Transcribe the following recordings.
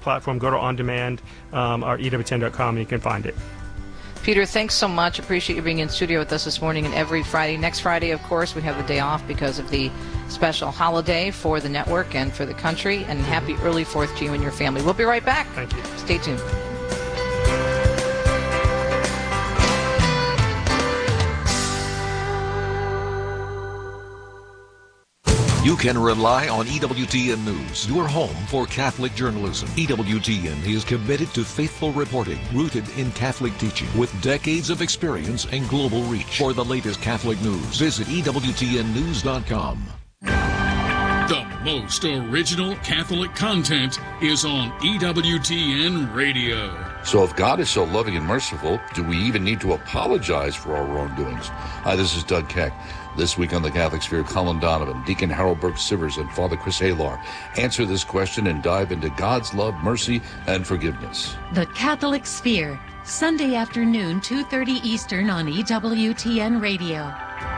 platform. Go to On Demand or EWTN.com, and you can find it. Peter, thanks so much. Appreciate you being in studio with us this morning and every Friday. Next Friday, of course, we have the day off because of the special holiday for the network and for the country. And happy early 4th to you and your family. We'll be right back. Thank you. Stay tuned. You can rely on EWTN News, your home for Catholic journalism. EWTN is committed to faithful reporting, rooted in Catholic teaching, with decades of experience and global reach. For the latest Catholic news, visit EWTNnews.com. The most original Catholic content is on EWTN Radio. So if God is so loving and merciful, do we even need to apologize for our wrongdoings? Hi, this is Doug Keck. This week on the Catholic Sphere, Colin Donovan, Deacon Harold Burke-Sivers, and Father Chris Halar answer this question and dive into God's love, mercy, and forgiveness. The Catholic Sphere, Sunday afternoon, 2:30 Eastern on EWTN Radio.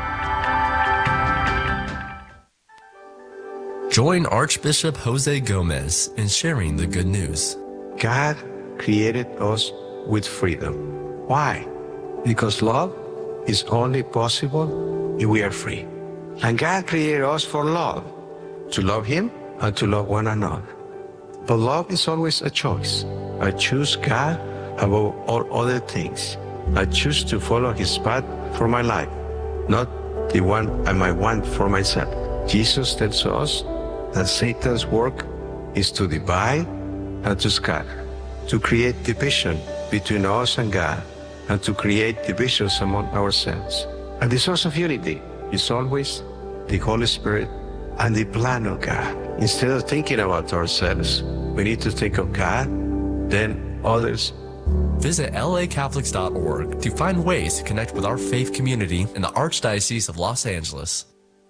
Join Archbishop Jose Gomez in sharing the good news. God created us with freedom. Why? Because love is only possible if we are free. And God created us for love, to love Him and to love one another. But love is always a choice. I choose God above all other things. I choose to follow His path for my life, not the one I might want for myself. Jesus tells us that Satan's work is to divide and to scatter, to create division between us and God, and to create divisions among ourselves. And the source of unity is always the Holy Spirit and the plan of God. Instead of thinking about ourselves, we need to think of God, then others. Visit lacatholics.org to find ways to connect with our faith community in the Archdiocese of Los Angeles.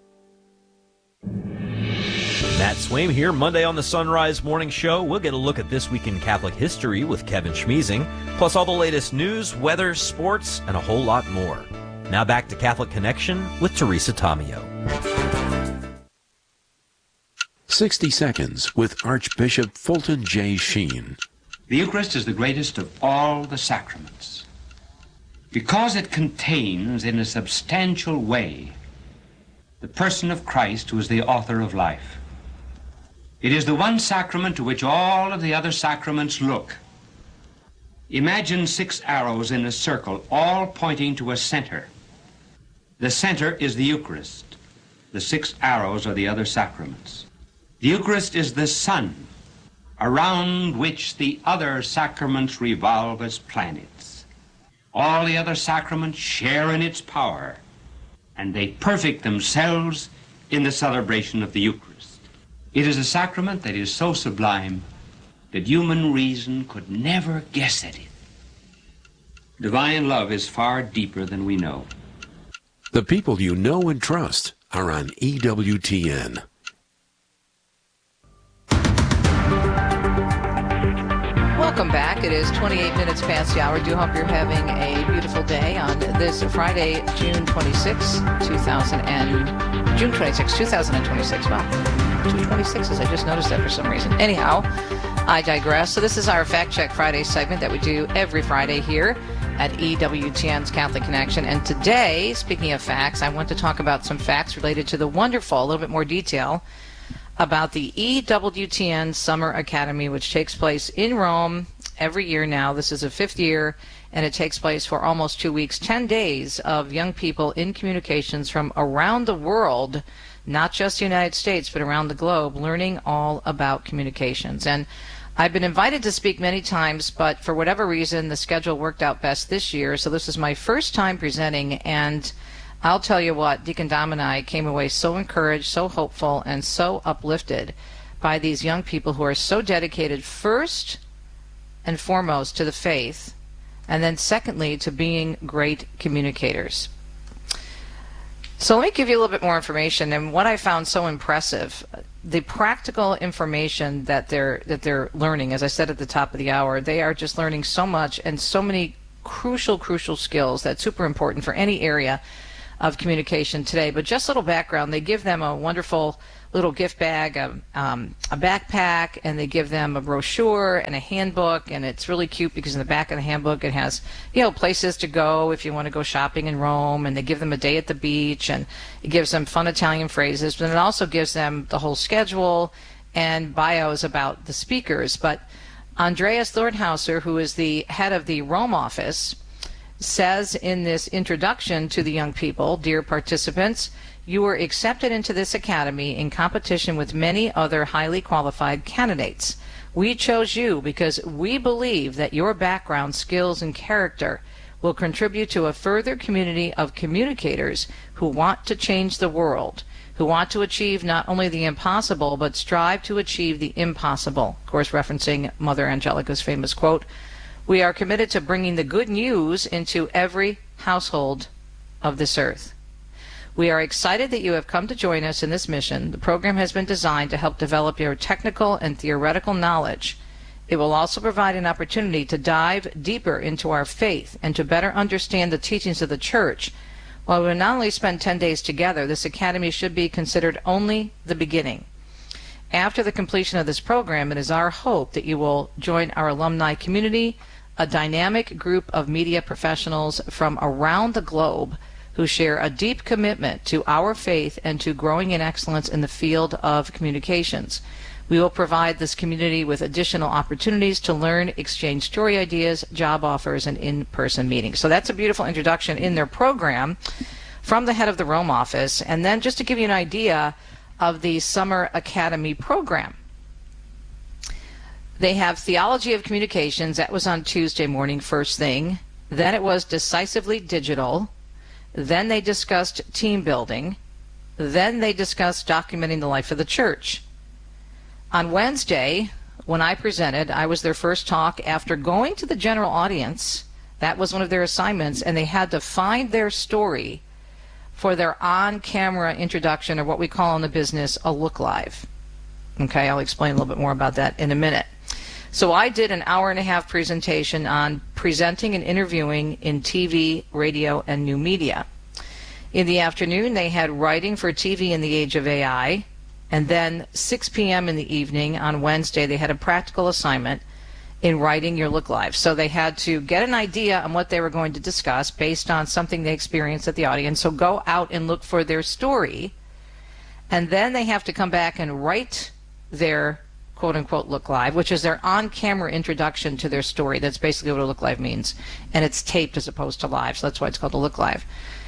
Matt Swaim here, Monday on the Sunrise Morning Show. We'll get a look at this week in Catholic history with Kevin Schmeezing, plus all the latest news, weather, sports, and a whole lot more. Now back to Catholic Connection with Teresa Tomeo. 60 Seconds with Archbishop Fulton J. Sheen. The Eucharist is the greatest of all the sacraments because it contains in a substantial way the person of Christ, who is the author of life. It is the one sacrament to which all of the other sacraments look. Imagine 6 arrows in a circle, all pointing to a center. The center is the Eucharist. The 6 arrows are the other sacraments. The Eucharist is the sun around which the other sacraments revolve as planets. All the other sacraments share in its power, and they perfect themselves in the celebration of the Eucharist. It is a sacrament that is so sublime that human reason could never guess at it. Divine love is far deeper than we know. The people you know and trust are on EWTN. Welcome back. It is 28 minutes past the hour. Do hope you're having a beautiful day on this Friday, June 26, 2026. Wow, 226s. I just noticed that for some reason. Anyhow, I digress. So this is our Fact Check Friday segment that we do every Friday here at EWTN's Catholic Connection. And today, speaking of facts, I want to talk about some facts related to the wonderful, a little bit more detail, about the EWTN Summer Academy, which takes place in Rome every year now. This is the 5th year, and it takes place for almost 2 weeks, 10 days of young people in communications from around the world, not just the United States, but around the globe, learning all about communications. And I've been invited to speak many times, but for whatever reason, the schedule worked out best this year. So this is my first time presenting, and I'll tell you what, Deacon Dom and I came away so encouraged, so hopeful, and so uplifted by these young people who are so dedicated, first and foremost, to the faith, and then secondly, to being great communicators. So let me give you a little bit more information. And what I found so impressive, the practical information that they're learning, as I said at the top of the hour, they are just learning so much and so many crucial skills that's super important for any area of communication today. But just a little background, they give them a wonderful little gift bag, a backpack, and they give them a brochure and a handbook, and it's really cute because in the back of the handbook it has, places to go if you want to go shopping in Rome, and they give them a day at the beach, and it gives them fun Italian phrases, but it also gives them the whole schedule and bios about the speakers. But Andreas Thornhauser, who is the head of the Rome office, says in this introduction to the young people, "Dear participants, you were accepted into this academy in competition with many other highly qualified candidates. We chose you because we believe that your background, skills, and character will contribute to a further community of communicators who want to change the world, who want to achieve not only the impossible, but strive to achieve the impossible." Of course, referencing Mother Angelica's famous quote, "We are committed to bringing the good news into every household of this earth. We are excited that you have come to join us in this mission. The program has been designed to help develop your technical and theoretical knowledge. It will also provide an opportunity to dive deeper into our faith and to better understand the teachings of the Church. While we will not only spend 10 days together, this academy should be considered only the beginning. After the completion of this program, it is our hope that you will join our alumni community, a dynamic group of media professionals from around the globe who share a deep commitment to our faith and to growing in excellence in the field of communications. We will provide this community with additional opportunities to learn, exchange story ideas, job offers, and in-person meetings." So that's a beautiful introduction in their program from the head of the Rome office. And then just to give you an idea of the Summer Academy program, they have Theology of Communications. That was on Tuesday morning, first thing. Then it was Decisively Digital. Then they discussed team building. Then they discussed documenting the life of the church. On Wednesday, when I presented, I was their first talk after going to the general audience. That was one of their assignments, and they had to find their story for their on-camera introduction, or what we call in the business a look live. Okay, I'll explain a little bit more about that in a minute. So I did an hour-and-a-half presentation on presenting and interviewing in TV, radio, and new media. In the afternoon, they had writing for TV in the age of AI. And then 6 p.m. in the evening on Wednesday, they had a practical assignment in writing your look live. So they had to get an idea on what they were going to discuss based on something they experienced at the audience. So go out and look for their story. And then they have to come back and write their quote-unquote look live, which is their on-camera introduction to their story. That's basically what a look live means. And it's taped as opposed to live, so that's why it's called a look live.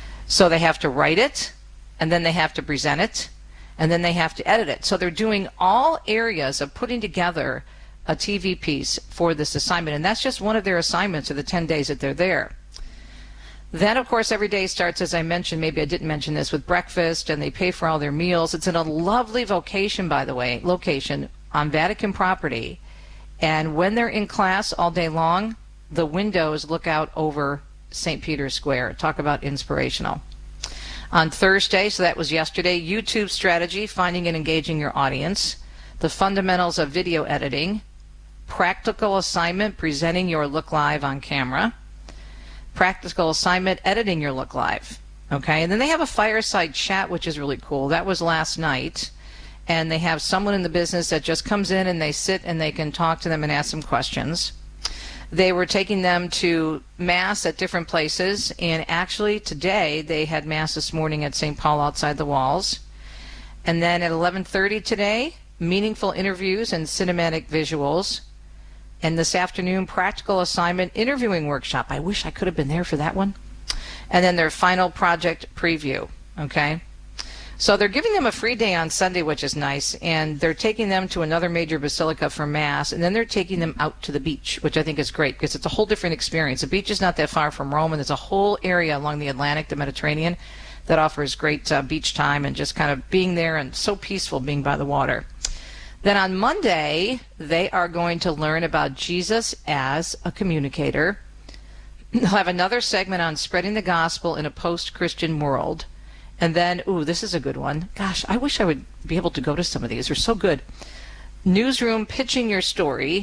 So they have to write it, and then they have to present it, and then they have to edit it. So they're doing all areas of putting together a TV piece for this assignment, and that's just one of their assignments of the 10 days that they're there. Then, of course, every day starts, as I mentioned, maybe I didn't mention this, with breakfast, and they pay for all their meals. It's in a lovely location, by the way, on Vatican property. And when they're in class all day long, the windows look out over St. Peter's Square. Talk about inspirational. On Thursday, so that was yesterday, YouTube strategy, finding and engaging your audience, the fundamentals of video editing, practical assignment, presenting your look live on camera, practical assignment, editing your look live. Okay, and then they have a fireside chat, which is really cool. That was last night. And they have someone in the business that just comes in and they sit and they can talk to them and ask them questions. They were taking them to Mass at different places, and actually today they had Mass this morning at St. Paul outside the walls. And then at 11:30 today, meaningful interviews and cinematic visuals. And this afternoon, practical assignment interviewing workshop. I wish I could have been there for that one. And then their final project preview, okay? So they're giving them a free day on Sunday, which is nice, and they're taking them to another major basilica for Mass, and then they're taking them out to the beach, which I think is great because it's a whole different experience. The beach is not that far from Rome, and there's a whole area along the Atlantic, the Mediterranean, that offers great beach time and just kind of being there, and so peaceful being by the water. Then on Monday, they are going to learn about Jesus as a communicator. They'll have another segment on spreading the gospel in a post-Christian world. And then, this is a good one. Gosh, I wish I would be able to go to some of these. They're so good. Newsroom pitching your story.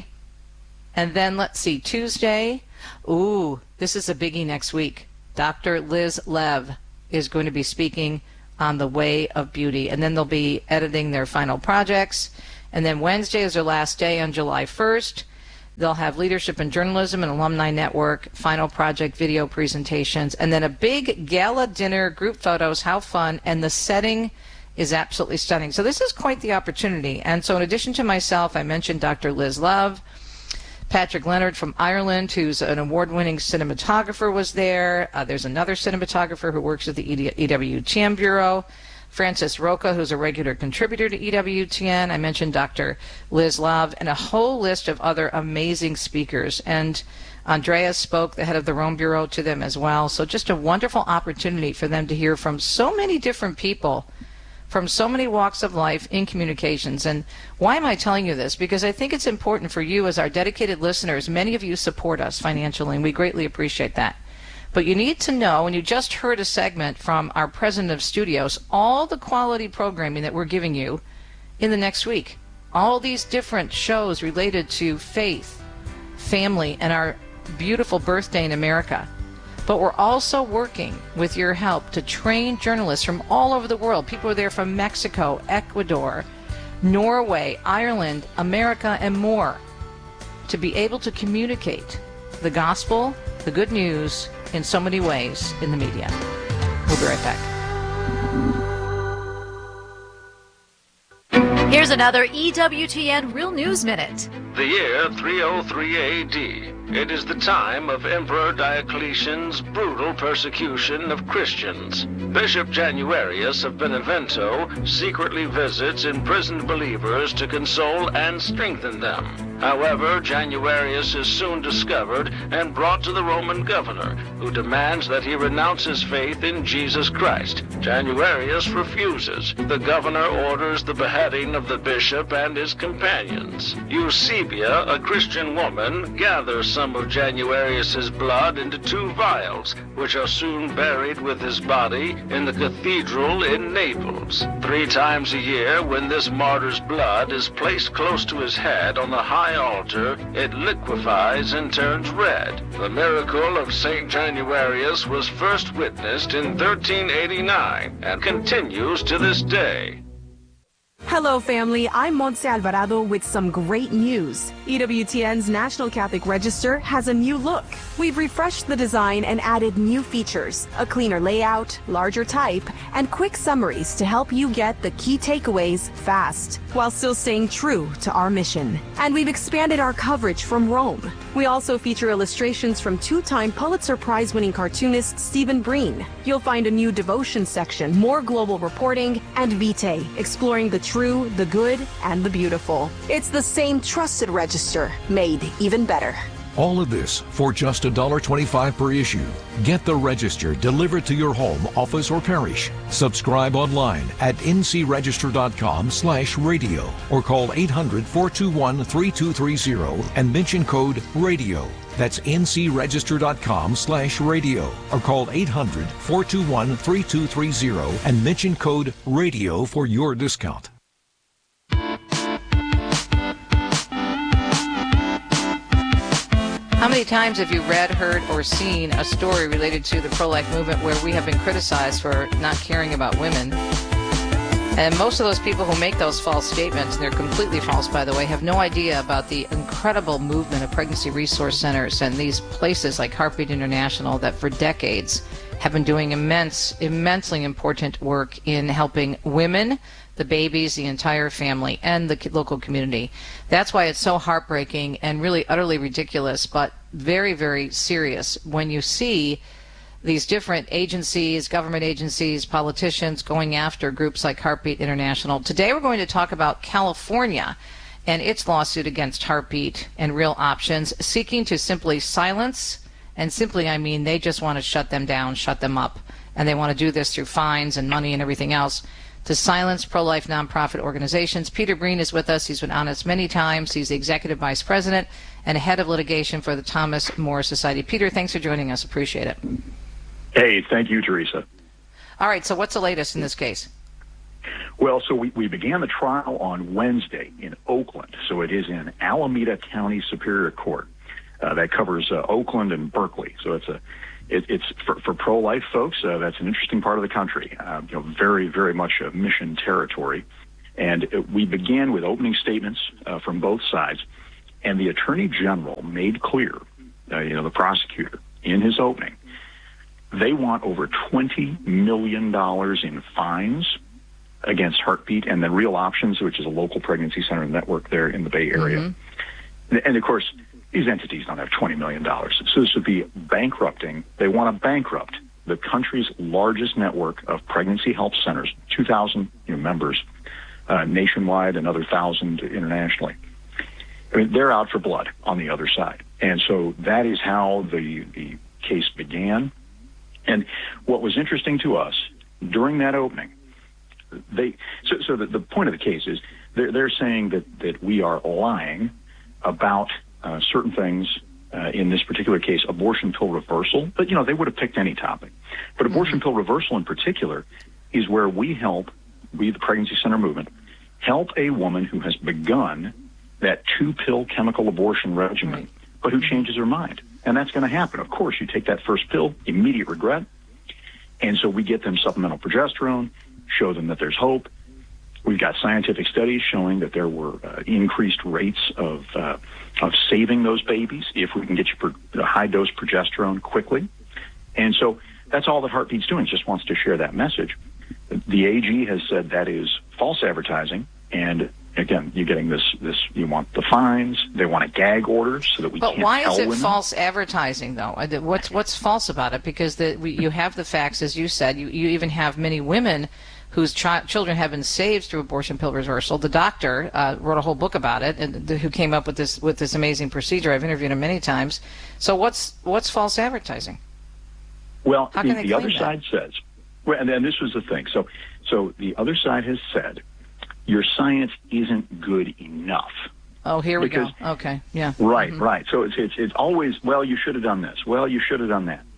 And then, let's see, Tuesday. This is a biggie next week. Dr. Liz Lev is going to be speaking on the way of beauty. And then they'll be editing their final projects. And then Wednesday is their last day on July 1st. They'll have Leadership in Journalism and Alumni Network, final project video presentations, and then a big gala dinner, group photos. How fun. And the setting is absolutely stunning. So this is quite the opportunity. And so in addition to myself, I mentioned Dr. Liz Love. Patrick Leonard from Ireland, who's an award-winning cinematographer, was there. There's another cinematographer who works at the EWTN Bureau. Francis Roca, who's a regular contributor to EWTN. I mentioned Dr. Liz Love, and a whole list of other amazing speakers. And Andreas spoke, the head of the Rome Bureau, to them as well. So just a wonderful opportunity for them to hear from so many different people from so many walks of life in communications. And why am I telling you this? Because I think it's important for you as our dedicated listeners. Many of you support us financially, and we greatly appreciate that. But you need to know, and you just heard a segment from our president of studios, all the quality programming that we're giving you in the next week. All these different shows related to faith, family, and our beautiful birthday in America. But we're also working with your help to train journalists from all over the world. People are there from Mexico, Ecuador, Norway, Ireland, America, and more, to be able to communicate the gospel, the good news, in so many ways in the media. We'll be right back. Here's another EWTN Real News Minute. The year 303 AD. It is the time of Emperor Diocletian's brutal persecution of Christians. Bishop Januarius of Benevento secretly visits imprisoned believers to console and strengthen them. However, Januarius is soon discovered and brought to the Roman governor, who demands that he renounce his faith in Jesus Christ. Januarius refuses. The governor orders the beheading of the bishop and his companions. Eusebia, a Christian woman, gathers some of Januarius's blood into 2 vials, which are soon buried with his body in the cathedral in Naples. 3 times a year, when this martyr's blood is placed close to his head on the high altar, it liquefies and turns red. The miracle of St. Januarius was first witnessed in 1389 and continues to this day. Hello, family. I'm Montse Alvarado with some great news. EWTN's National Catholic Register has a new look. We've refreshed the design and added new features, a cleaner layout, larger type, and quick summaries to help you get the key takeaways fast, while still staying true to our mission. And we've expanded our coverage from Rome. We also feature illustrations from 2-time Pulitzer Prize-winning cartoonist Stephen Breen. You'll find a new devotion section, more global reporting, and Vitae, exploring the true, the good, and the beautiful. It's the same trusted register, made even better. All of this for just $1.25 per issue. Get the Register delivered to your home, office, or parish. Subscribe online at ncregister.com/radio or call 800-421-3230 and mention code RADIO. That's ncregister.com/radio or call 800-421-3230 and mention code RADIO for your discount. How many times have you read, heard, or seen a story related to the pro-life movement where we have been criticized for not caring about women? And most of those people who make those false statements, and they're completely false, by the way, have no idea about the incredible movement of pregnancy resource centers and these places like Heartbeat International that for decades have been doing immensely important work in helping women, the babies, the entire family, and the local community. That's why it's so heartbreaking and really utterly ridiculous, but very, very serious when you see these different agencies, government agencies, politicians going after groups like Heartbeat International. Today we're going to talk about California and its lawsuit against Heartbeat and Real Options, seeking to simply silence, and simply I mean they just want to shut them down, shut them up, and they want to do this through fines and money and everything else, to silence pro-life nonprofit organizations. Peter Breen is with us. He's been on us many times. He's the Executive Vice President and Head of Litigation for the Thomas More Society. Peter, thanks for joining us. Appreciate it. Hey, thank you, Teresa. All right, so what's the latest in this case? Well, so we began the trial on Wednesday in Oakland. So it is in Alameda County Superior Court. That covers Oakland and Berkeley. So it's for pro-life folks. That's an interesting part of the country. Very, very much a mission territory. And we began with opening statements from both sides. And the Attorney General made clear, the prosecutor, in his opening, they want over $20 million in fines against Heartbeat and then Real Options, which is a local pregnancy center network there in the Bay Area. Mm-hmm. And, of course, these entities don't have $20 million. So this would be bankrupting. They want to bankrupt the country's largest network of pregnancy health centers, 2,000 members nationwide, another 1,000 internationally. I mean, they're out for blood on the other side. And so that is how the case began. And what was interesting to us during that opening, the point of the case is they're saying that we are lying about certain things in this particular case, abortion pill reversal. But, they would have picked any topic. But abortion pill reversal in particular is where we, the Pregnancy Center movement, help a woman who has begun that 2-pill chemical abortion regimen, but who changes her mind. And that's going to happen. Of course, you take that first pill, immediate regret. And so we get them supplemental progesterone, show them that there's hope. We've got scientific studies showing that there were increased rates of saving those babies if we can get you high-dose progesterone quickly. And so that's all that Heartbeat's doing, just wants to share that message. The AG has said that is false advertising, and again, you're getting this. You want the fines. They want a gag order so that we can't tell women. But why is it false advertising, though? What's false about it? Because you have the facts, as you said. You even have many women whose children have been saved through abortion pill reversal. The doctor wrote a whole book about it, and who came up with this amazing procedure. I've interviewed him many times. So what's false advertising? Well, the other side says, and this was the thing. So the other side has said, your science isn't good enough. Oh, here we go. Okay, yeah. Right, right. So it's always, well, you should have done this. Well, you should have done that.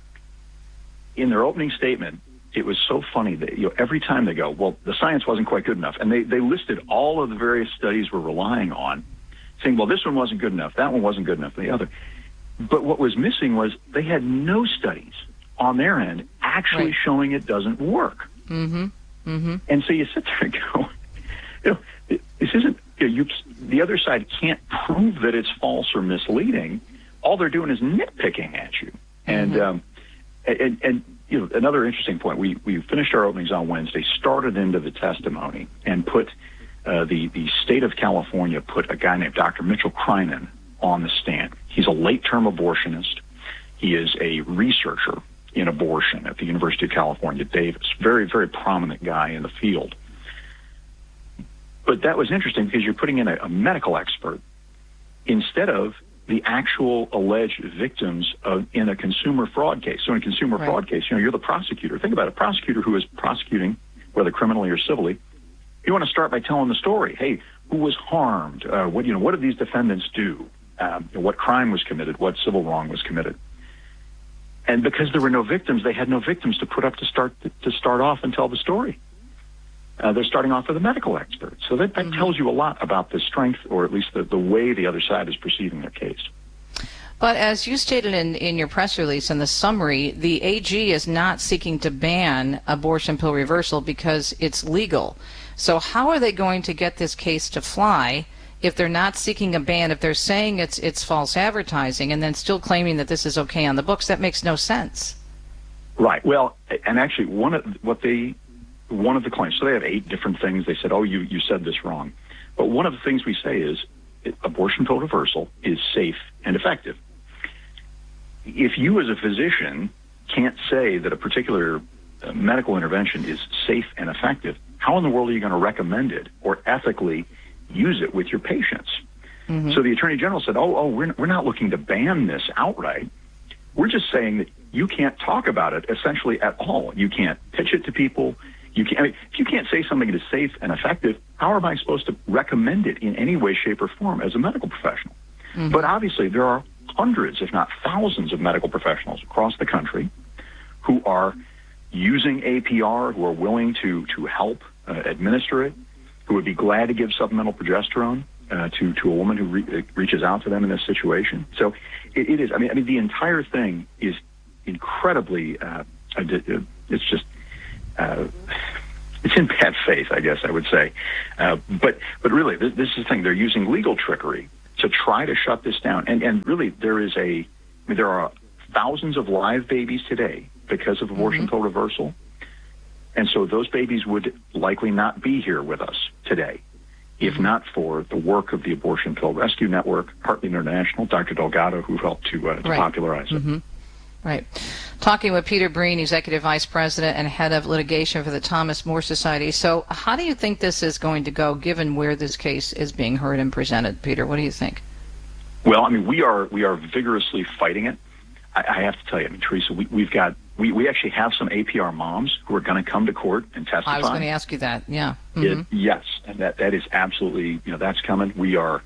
In their opening statement, it was so funny that every time they go, well, the science wasn't quite good enough, and they listed all of the various studies we're relying on, saying, well, this one wasn't good enough, that one wasn't good enough, the other. But what was missing was they had no studies on their end actually showing it doesn't work. Mm-hmm. Mm-hmm. And so you sit there and go, this isn't, the other side can't prove that it's false or misleading. All they're doing is nitpicking at you. And another interesting point, we finished our openings on Wednesday, started into the testimony, and put the state of California put a guy named Dr. Mitchell Krynen on the stand. He's a late-term abortionist. He is a researcher in abortion at the University of California, Davis. Very, very prominent guy in the field. But that was interesting because you're putting in a medical expert instead of the actual alleged victims in a consumer fraud case. So in a consumer fraud case, you're the prosecutor. Think about a prosecutor who is prosecuting, whether criminally or civilly. You want to start by telling the story. Hey, who was harmed? What did these defendants do? What crime was committed? What civil wrong was committed? And because there were no victims, they had no victims to put up to start off and tell the story. They're starting off with a medical expert. So that tells you a lot about the strength, or at least the way the other side is perceiving their case. But as you stated in your press release in the summary, the AG is not seeking to ban abortion pill reversal because it's legal. So how are they going to get this case to fly if they're not seeking a ban, if they're saying it's false advertising and then still claiming that this is okay on the books? That makes no sense. Right. Well, and actually one of the claims, so they have 8 different things. They said, oh, you said this wrong. But one of the things we say is abortion pill reversal is safe and effective. If you as a physician can't say that a particular medical intervention is safe and effective, how in the world are you going to recommend it or ethically use it with your patients? Mm-hmm. So the Attorney General said, we're not looking to ban this outright. We're just saying that you can't talk about it essentially at all. You can't pitch it to people. If you can't say something is safe and effective, how am I supposed to recommend it in any way, shape, or form as a medical professional? Mm-hmm. But obviously there are hundreds, if not thousands, of medical professionals across the country who are using APR, who are willing to help administer it, who would be glad to give supplemental progesterone to a woman who reaches out to them in this situation. So it is. I mean, the entire thing is incredibly, it's just, it's in bad faith, I guess I would say. But really, this is the thing. They're using legal trickery to try to shut this down. And really, there are thousands of live babies today because of abortion pill reversal. And so those babies would likely not be here with us today if not for the work of the Abortion Pill Rescue Network, Heartbeat International, Dr. Delgado, who helped to popularize it. Right. Talking with Peter Breen, Executive Vice President and Head of Litigation for the Thomas More Society. So how do you think this is going to go, given where this case is being heard and presented? Peter, what do you think? Well, I mean, we are vigorously fighting it. I have to tell you, I mean, Teresa, we actually have some APR moms who are going to come to court and testify. I was going to ask you that, yeah. Yes, and that is absolutely, that's coming. We are,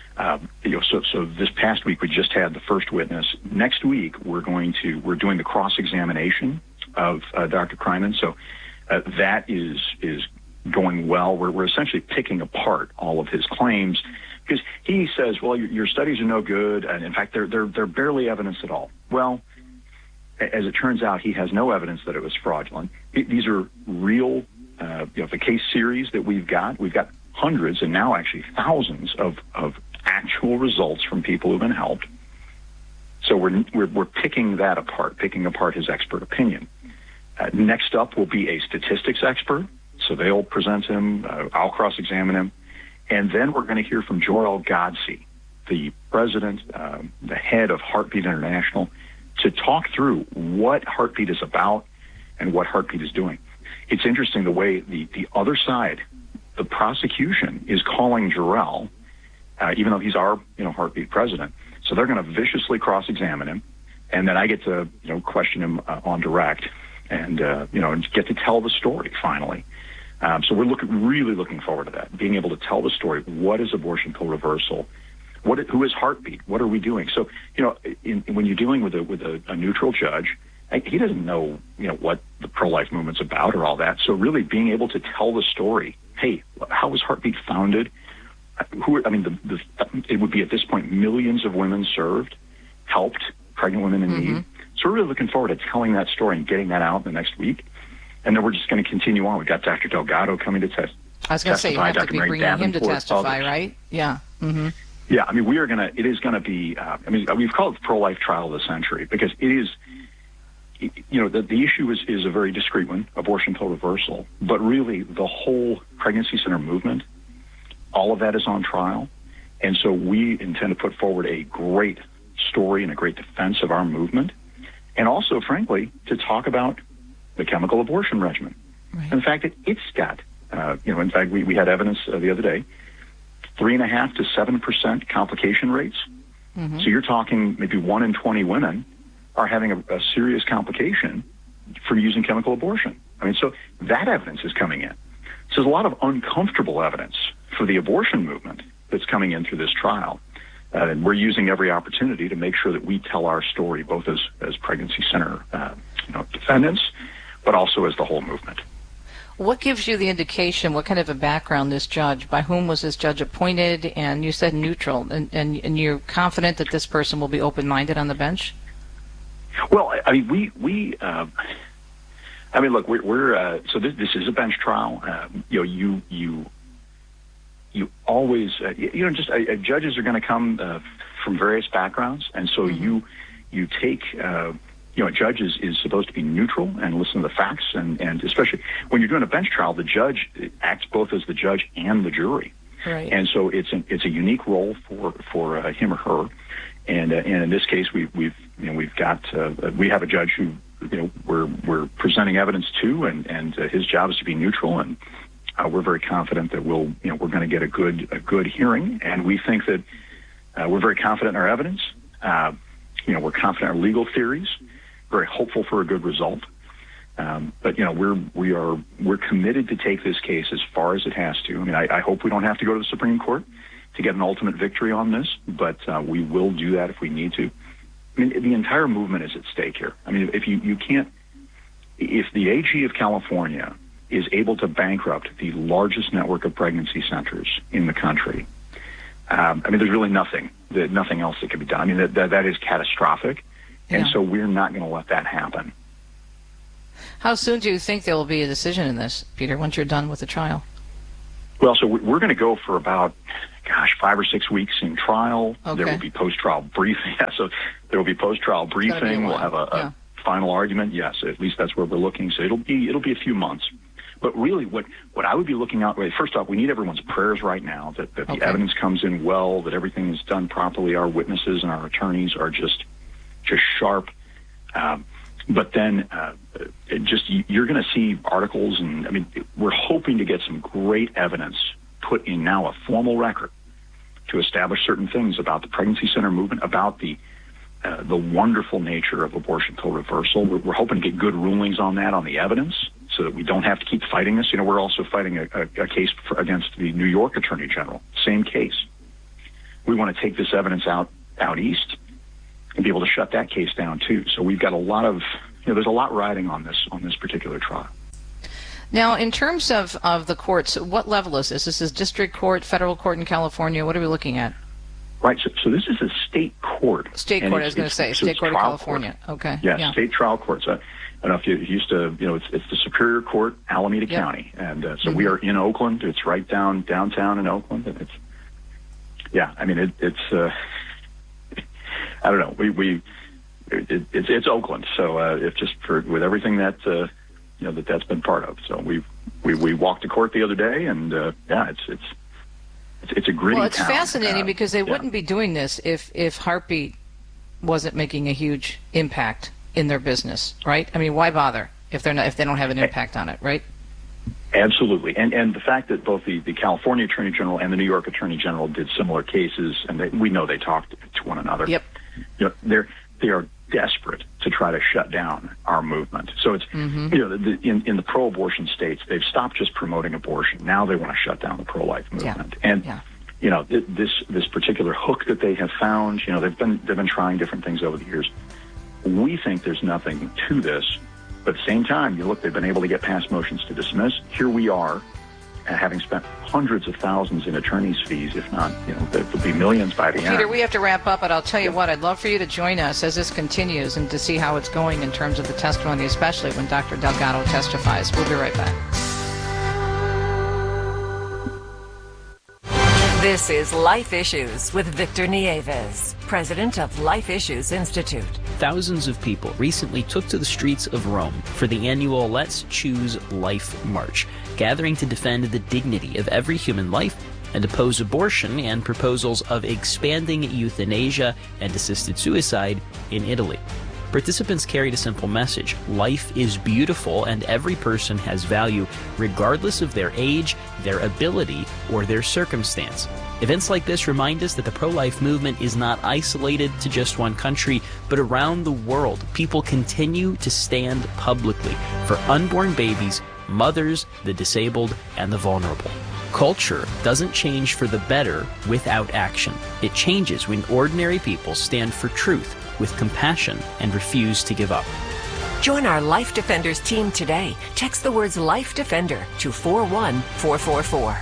so this past week we just had the first witness. Next week we're doing the cross-examination of Dr. Kreiman. So that is going well. We're essentially picking apart all of his claims because he says, well, your studies are no good, and in fact they're barely evidence at all. Well, as it turns out, he has no evidence that it was fraudulent. These are real, the case series that we've got hundreds and now actually thousands of actual results from people who've been helped. So we're picking that apart, picking apart his expert opinion. Next up will be a statistics expert. So they'll present him, I'll cross-examine him, and then we're going to hear from Joel Godsey, the president, the head of Heartbeat International, to talk through what Heartbeat is about and what Heartbeat is doing. It's interesting the way the other side, the prosecution, is calling Jarrell, even though he's our Heartbeat president. So they're going to viciously cross-examine him, and then I get to question him on direct, and and get to tell the story finally. So we're really looking forward to that, being able to tell the story. What is abortion pill reversal? Who is Heartbeat? What are we doing? So, when you're dealing with a neutral judge, he doesn't know, what the pro-life movement's about or all that. So really being able to tell the story, hey, how was Heartbeat founded? It would be at this point millions of women served, helped, pregnant women in need. So we're really looking forward to telling that story and getting that out in the next week. And then we're just going to continue on. We've got Dr. Delgado coming to testify. I was going to say, you have to be bringing him to testify, right? Yeah. Yeah, I mean, it is going to be, we've called it the pro-life trial of the century because it is, the issue is a very discreet one, abortion pill reversal, but really the whole pregnancy center movement, all of that is on trial. And so we intend to put forward a great story and a great defense of our movement. And also, frankly, to talk about the chemical abortion regimen. Right. And the fact that it's got, in fact, we had evidence the other day, 3.5% to 7% complication rates. So you're talking maybe 1 in 20 women are having a serious complication for using chemical abortion. I mean, so that evidence is coming in. So there's a lot of uncomfortable evidence for the abortion movement that's coming in through this trial. And we're using every opportunity to make sure that we tell our story, both as pregnancy center defendants, but also as the whole movement. What gives you the indication, what kind of a background this judge, by whom was this judge appointed? And you said neutral, and you're confident that this person will be open-minded on the bench? Well, I mean, look, we're so this is a bench trial. You always, judges are going to come from various backgrounds, and so you take, a judge is supposed to be neutral and listen to the facts, and especially when you're doing a bench trial, the judge acts both as the judge and the jury. Right. And so it's a unique role for him or her, and in this case we have a judge who we're presenting evidence to, and his job is to be neutral, and we're very confident that we're going to get a good hearing, and we think that we're very confident in our evidence. We're confident in our legal theories, very hopeful for a good result. But we're committed to take this case as far as it has to. I mean, I hope we don't have to go to the Supreme Court to get an ultimate victory on this, but we will do that if we need to. I mean, the entire movement is at stake here. I mean, if the AG of California is able to bankrupt the largest network of pregnancy centers in the country, there's really nothing else that can be done. I mean, that is catastrophic. And so we're not going to let that happen. How soon do you think there will be a decision in this, Peter, once you're done with the trial? Well, so we're going to go for about, 5 or 6 weeks in trial. Okay. There will be post-trial briefing. Yeah, so there will be post-trial briefing. We'll have a final argument. Yes, at least that's where we're looking. So it'll be a few months. But really, what I would be looking out, first off, we need everyone's prayers right now that the evidence comes in well, that everything is done properly. Our witnesses and our attorneys are just sharp. But then you're going to see articles, and I mean, we're hoping to get some great evidence put in now, a formal record to establish certain things about the pregnancy center movement, about the wonderful nature of abortion pill reversal. We're hoping to get good rulings on that, on the evidence, so that we don't have to keep fighting this. You know, we're also fighting a case against the New York Attorney General, same case. We want to take this evidence out east and be able to shut that case down too. So we've got a lot of, there's a lot riding on this particular trial. Now, in terms of the courts, what level is this? This is district court, federal court in California. What are we looking at? Right. So this is a state court. State court, I was going to say. State court of California. Court. Okay. Yeah, state trial courts. I don't know if you used to, it's the Superior Court, Alameda County. And so we are in Oakland. It's right downtown in Oakland. And it's I don't know. It's Oakland. So it's just with everything that that's been part of. So we walked to court the other day, and it's a gritty. Well, it's town. fascinating because they wouldn't be doing this if Heartbeat wasn't making a huge impact in their business, right? I mean, why bother if they don't have an impact on it, right? Absolutely, and the fact that both the California Attorney General and the New York Attorney General did similar cases, and we know they talked to one another. Yep. They are desperate to try to shut down our movement. So it's in the pro-abortion states, they've stopped just promoting abortion. Now they want to shut down the pro-life movement. This particular hook that they have found, they've been trying different things over the years. We think there's nothing to this, but at the same time, they've been able to get past motions to dismiss. Here we are, having spent hundreds of thousands in attorney's fees, if not, there'll be millions by the end. Peter, we have to wrap up, but I'll tell you what, I'd love for you to join us as this continues and to see how it's going in terms of the testimony, especially when Dr. Delgado testifies. We'll be right back. This is Life Issues with Victor Nieves, president of Life Issues Institute. Thousands of people recently took to the streets of Rome for the annual Let's Choose Life March, gathering to defend the dignity of every human life and oppose abortion and proposals of expanding euthanasia and assisted suicide in Italy. Participants carried a simple message: life is beautiful and every person has value, regardless of their age, their ability, or their circumstance. Events like this remind us that the pro-life movement is not isolated to just one country, but around the world, people continue to stand publicly for unborn babies, mothers, the disabled, and the vulnerable. Culture doesn't change for the better without action. It changes when ordinary people stand for truth with compassion and refuse to give up. Join our Life Defenders team today. Text the words Life Defender to 41444.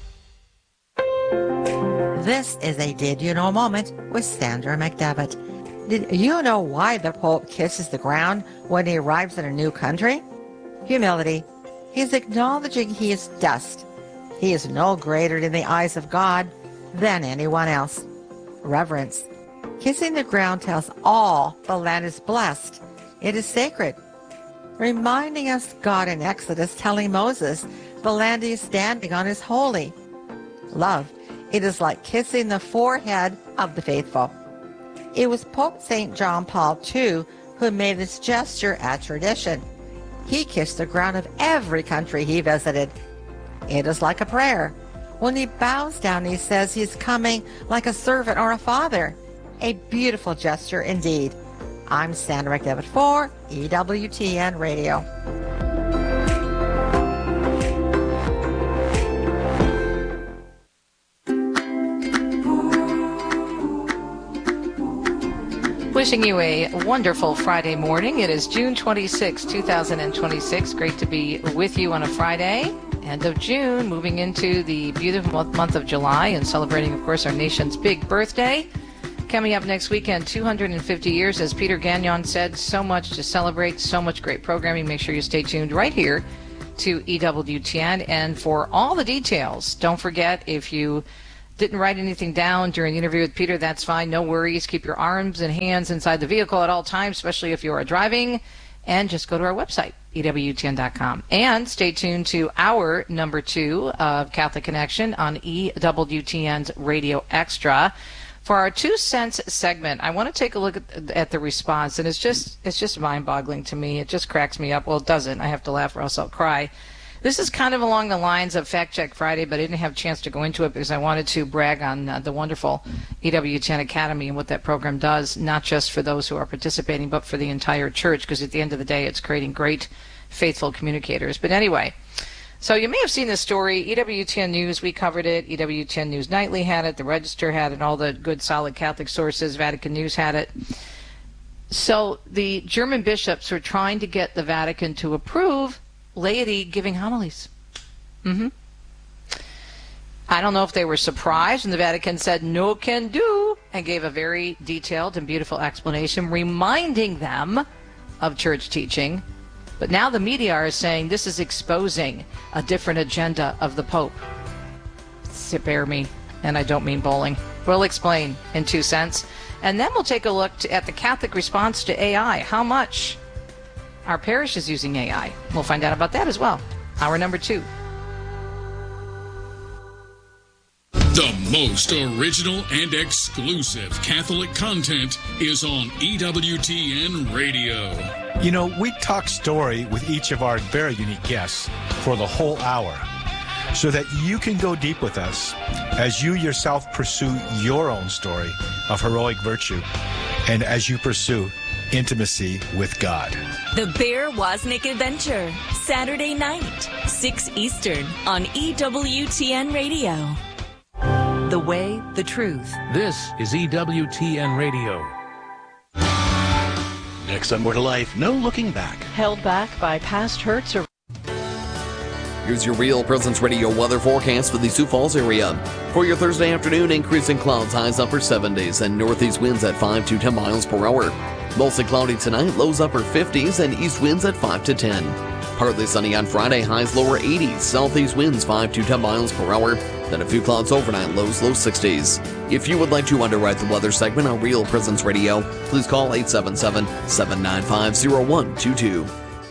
This is a Did You Know moment with Sandra McDevitt. Did you know why the Pope kisses the ground when he arrives in a new country? Humility. He's acknowledging he is dust. He is no greater in the eyes of God than anyone else. Reverence. Kissing the ground tells all the land is blessed. It is sacred. Reminding us God in Exodus telling Moses the land he is standing on is holy. Love. It is like kissing the forehead of the faithful. It was Pope St. John Paul II who made this gesture a tradition. He kissed the ground of every country he visited. It is like a prayer. When he bows down, he says he's coming like a servant or a father. A beautiful gesture indeed. I'm Sandra McDevitt for EWTN Radio. Wishing you a wonderful Friday morning. It is June 26, 2026. Great to be with you on a Friday. End of June, moving into the beautiful month of July and celebrating, of course, our nation's big birthday. coming up next weekend, 250 years, as Peter Gagnon said, so much to celebrate, so much great programming. Make sure you stay tuned right here to EWTN. And for all the details, don't forget, if you didn't write anything down during the interview with Peter, that's fine. No worries. Keep your arms and hands inside the vehicle at all times, especially if you are driving. And just go to our website, EWTN.com. And stay tuned to our number 2 of Catholic Connection on EWTN's Radio Extra. For our 2 cents segment, I want to take a look at the response, and it's just mind-boggling to me. It just cracks me up. Well, it doesn't. I have to laugh or else I'll cry. This is kind of along the lines of Fact Check Friday, but I didn't have a chance to go into it because I wanted to brag on the wonderful EWTN Academy and what that program does, not just for those who are participating, but for the entire church, because at the end of the day, it's creating great, faithful communicators. But anyway, so you may have seen this story. EWTN News, we covered it. EWTN News Nightly had it. The Register had it. All the good, solid Catholic sources. Vatican News had it. So the German bishops were trying to get the Vatican to approve laity giving homilies. I don't know if they were surprised when the Vatican said no can do and gave a very detailed and beautiful explanation reminding them of church teaching. But now the media are saying this is exposing a different agenda of the Pope. Spare me, and I don't mean bowling. We'll explain in 2 cents. And then we'll take a look at the Catholic response to AI. How much our parish is using AI. We'll find out about that as well. Hour number 2. The most original and exclusive Catholic content is on EWTN Radio. You know, we talk story with each of our very unique guests for the whole hour, so that you can go deep with us as you yourself pursue your own story of heroic virtue and as you pursue intimacy with God. The Bear Wozniak Adventure, Saturday night, 6 Eastern on EWTN Radio. The Way, the Truth. This is EWTN Radio. Next on More to Life, no looking back. Held back by past hurts or... Here's your Real Presence Radio weather forecast for the Sioux Falls area. For your Thursday afternoon, increasing clouds, highs upper 70s, and northeast winds at 5 to 10 miles per hour. Mostly cloudy tonight, lows upper 50s, and east winds at 5 to 10. Partly sunny on Friday, highs lower 80s, southeast winds 5 to 10 miles per hour. Then a few clouds overnight, lows low 60s. If you would like to underwrite the weather segment on Real Presence Radio, please call 877-795-0122.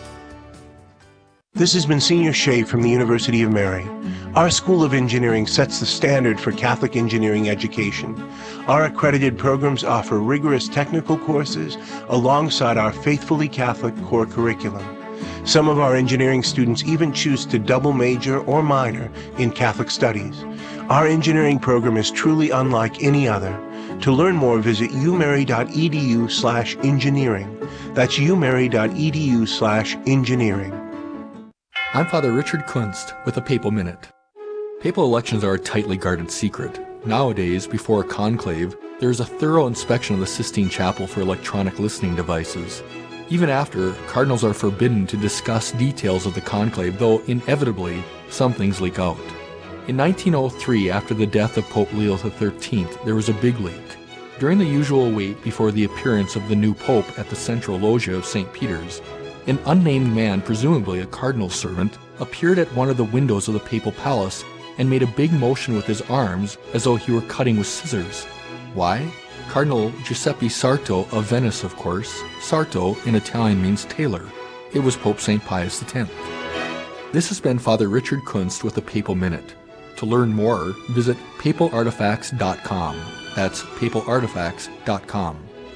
This has been Senior Shea from the University of Mary. Our School of Engineering sets the standard for Catholic engineering education. Our accredited programs offer rigorous technical courses alongside our faithfully Catholic core curriculum. Some of our engineering students even choose to double major or minor in Catholic studies. Our engineering program is truly unlike any other. To learn more, visit umary.edu/engineering. That's umary.edu/engineering. I'm Father Richard Kunst with a Papal Minute. Papal elections are a tightly guarded secret. Nowadays, before a conclave, there is a thorough inspection of the Sistine Chapel for electronic listening devices. Even after, cardinals are forbidden to discuss details of the conclave, though inevitably, some things leak out. In 1903, after the death of Pope Leo XIII, there was a big leak. During the usual wait before the appearance of the new pope at the central loggia of St. Peter's, an unnamed man, presumably a cardinal's servant, appeared at one of the windows of the papal palace and made a big motion with his arms as though he were cutting with scissors. Why? Cardinal Giuseppe Sarto of Venice, of course. Sarto in Italian means tailor. It was Pope St. Pius X. This has been Father Richard Kunst with a Papal Minute. To learn more, visit papalartifacts.com. That's papalartifacts.com.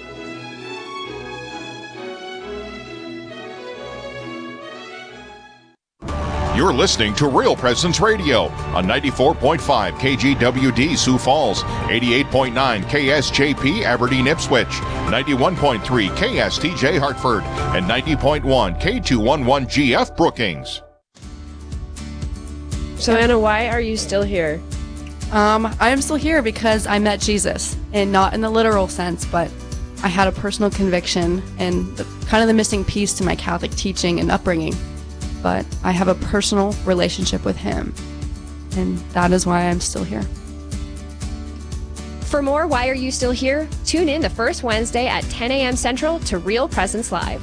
You're listening to Real Presence Radio on 94.5 KGWD Sioux Falls, 88.9 KSJP Aberdeen Ipswich, 91.3 KSTJ Hartford, and 90.1 K211GF Brookings. So Anna, why are you still here? I'm still here because I met Jesus, and not in the literal sense, but I had a personal conviction and kind of the missing piece to my Catholic teaching and upbringing. But I have a personal relationship with him, and that is why I'm still here. For more Why Are You Still Here? Tune in the first Wednesday at 10 a.m. Central to Real Presence Live.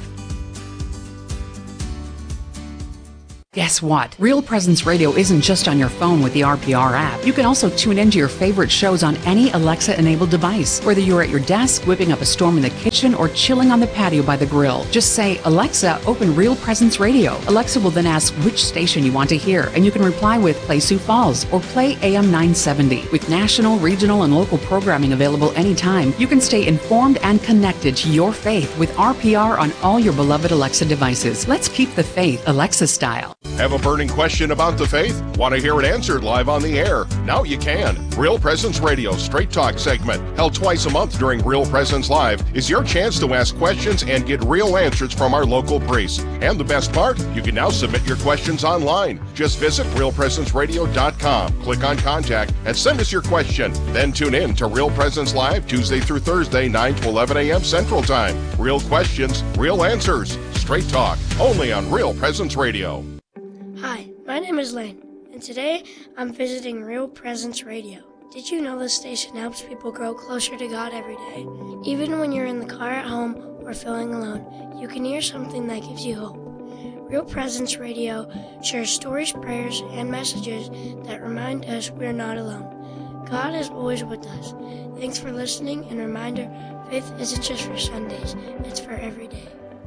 Guess what? Real Presence Radio isn't just on your phone with the RPR app. You can also tune into your favorite shows on any Alexa-enabled device, whether you're at your desk, whipping up a storm in the kitchen, or chilling on the patio by the grill. Just say, Alexa, open Real Presence Radio. Alexa will then ask which station you want to hear, and you can reply with Play Sioux Falls or Play AM 970. With national, regional, and local programming available anytime, you can stay informed and connected to your faith with RPR on all your beloved Alexa devices. Let's keep the faith Alexa style. Have a burning question about the faith? Want to hear it answered live on the air? Now you can. Real Presence Radio Straight Talk segment, held twice a month during Real Presence Live, is your chance to ask questions and get real answers from our local priests. And the best part, you can now submit your questions online. Just visit realpresenceradio.com, click on Contact, and send us your question. Then tune in to Real Presence Live Tuesday through Thursday, 9 to 11 a.m. Central Time. Real questions, real answers. Straight Talk, only on Real Presence Radio. Hi, my name is Lane, and today I'm visiting Real Presence Radio. Did you know this station helps people grow closer to God every day? Even when you're in the car at home or feeling alone, you can hear something that gives you hope. Real Presence Radio shares stories, prayers, and messages that remind us we're not alone. God is always with us. Thanks for listening, and reminder, faith isn't just for Sundays, it's for every day.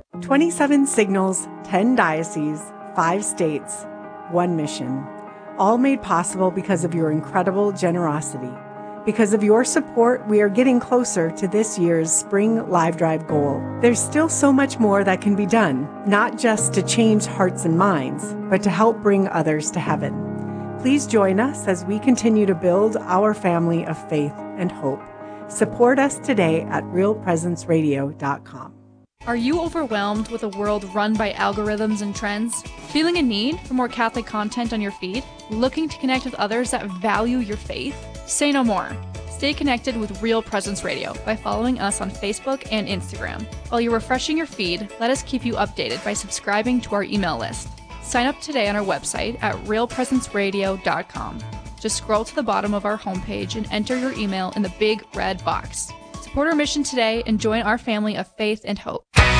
27 signals, 10 dioceses, 5 states, 1 mission. All made possible because of your incredible generosity. Because of your support, we are getting closer to this year's Spring Live Drive goal. There's still so much more that can be done, not just to change hearts and minds, but to help bring others to heaven. Please join us as we continue to build our family of faith and hope. Support us today at realpresenceradio.com. Are you overwhelmed with a world run by algorithms and trends? Feeling a need for more Catholic content on your feed? Looking to connect with others that value your faith? Say no more. Stay connected with Real Presence Radio by following us on Facebook and Instagram. While you're refreshing your feed, let us keep you updated by subscribing to our email list. Sign up today on our website at realpresenceradio.com. Just scroll to the bottom of our homepage and enter your email in the big red box. Support our mission today and join our family of faith and hope.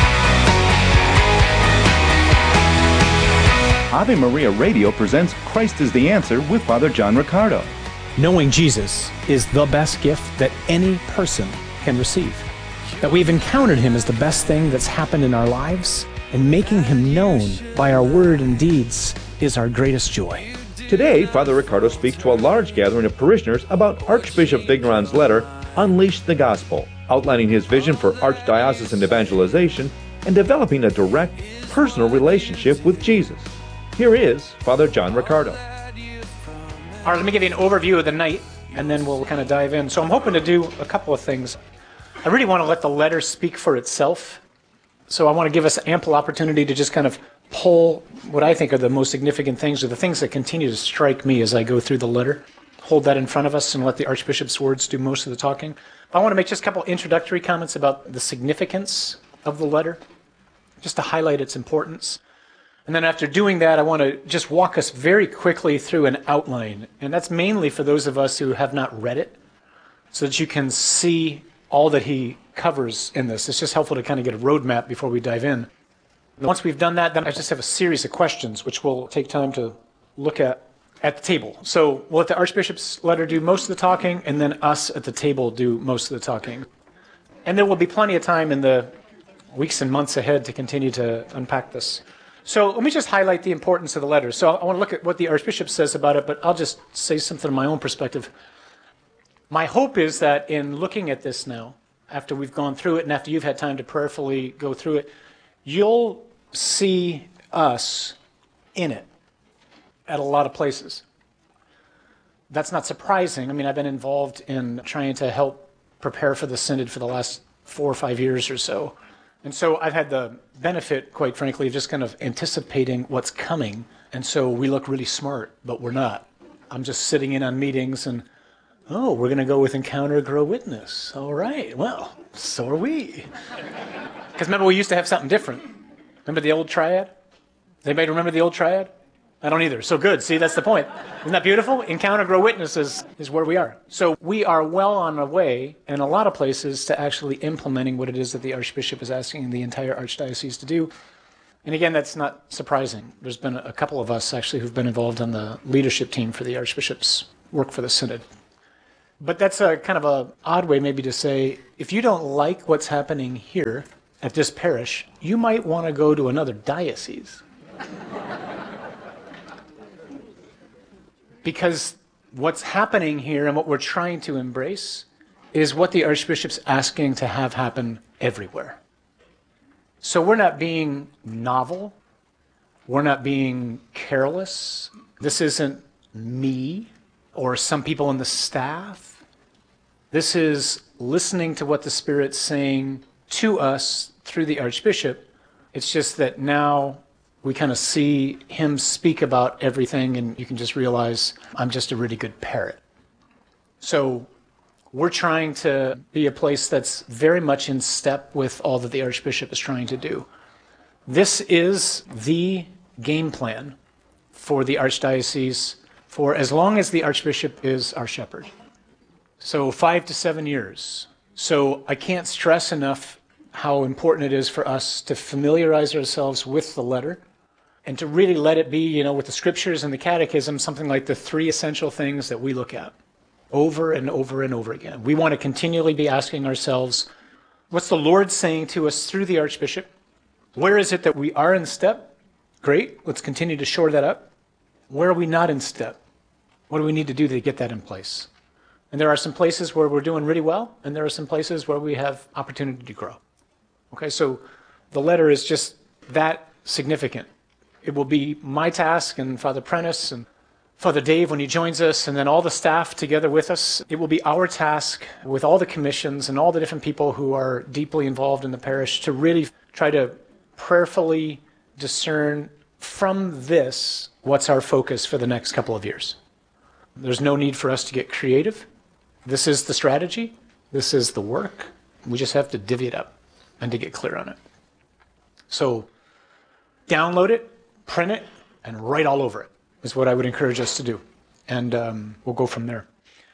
Ave Maria Radio presents Christ is the Answer with Father John Riccardo. Knowing Jesus is the best gift that any person can receive. That we've encountered him is the best thing that's happened in our lives, and making him known by our word and deeds is our greatest joy. Today, Father Riccardo speaks to a large gathering of parishioners about Archbishop Vigneron's letter, Unleash the Gospel, outlining his vision for archdiocesan evangelization and developing a direct, personal relationship with Jesus. Here is Father John Riccardo. All right, let me give you an overview of the night, and then we'll kind of dive in. So I'm hoping to do a couple of things. I really want to let the letter speak for itself. So I want to give us ample opportunity to just kind of pull what I think are the most significant things, or the things that continue to strike me as I go through the letter. Hold that in front of us and let the Archbishop's words do most of the talking. I want to make just a couple introductory comments about the significance of the letter, just to highlight its importance. And then after doing that, I want to just walk us very quickly through an outline. And that's mainly for those of us who have not read it, so that you can see all that he covers in this. It's just helpful to kind of get a roadmap before we dive in. Once we've done that, then I just have a series of questions, which we'll take time to look at the table. So we'll let the Archbishop's letter do most of the talking, and then us at the table do most of the talking. And there will be plenty of time in the weeks and months ahead to continue to unpack this. So let me just highlight the importance of the letter. So I want to look at what the Archbishop says about it, but I'll just say something from my own perspective. My hope is that in looking at this now, after we've gone through it and after you've had time to prayerfully go through it, you'll see us in it at a lot of places. That's not surprising. I mean, I've been involved in trying to help prepare for the Synod for the last 4 or 5 years or so. And so I've had the benefit, quite frankly, of just kind of anticipating what's coming. And so we look really smart, but we're not. I'm just sitting in on meetings and, oh, we're going to go with Encounter, Grow, Witness. All right, well, so are we. Because remember, we used to have something different. Remember the old triad? Does anybody remember the old triad? I don't either. So good. See, that's the point. Isn't that beautiful? Encounter, Grow, Witness is where we are. So we are well on our way in a lot of places to actually implementing what it is that the Archbishop is asking the entire Archdiocese to do. And again, that's not surprising. There's been a couple of us actually who've been involved on the leadership team for the Archbishop's work for the Synod. But that's a kind of an odd way maybe to say, if you don't like what's happening here at this parish, you might want to go to another diocese. Because what's happening here and what we're trying to embrace is what the Archbishop's asking to have happen everywhere. So we're not being novel. We're not being careless. This isn't me or some people on the staff. This is listening to what the Spirit's saying to us through the Archbishop. It's just that now we kind of see him speak about everything, and you can just realize I'm just a really good parrot. So we're trying to be a place that's very much in step with all that the Archbishop is trying to do. This is the game plan for the Archdiocese for as long as the Archbishop is our shepherd. So 5 to 7 years. So I can't stress enough how important it is for us to familiarize ourselves with the letter, and to really let it be, with the scriptures and the catechism, something like the 3 essential things that we look at over and over and over again. We want to continually be asking ourselves, what's the Lord saying to us through the Archbishop? Where is it that we are in step? Great, let's continue to shore that up. Where are we not in step? What do we need to do to get that in place? And there are some places where we're doing really well, and there are some places where we have opportunity to grow. Okay, so the letter is just that significant. It will be my task and Father Prentice and Father Dave when he joins us, and then all the staff together with us. It will be our task with all the commissions and all the different people who are deeply involved in the parish to really try to prayerfully discern from this what's our focus for the next couple of years. There's no need for us to get creative. This is the strategy. This is the work. We just have to divvy it up and to get clear on it. So download it, print it, and write all over it is what I would encourage us to do. And we'll go from there.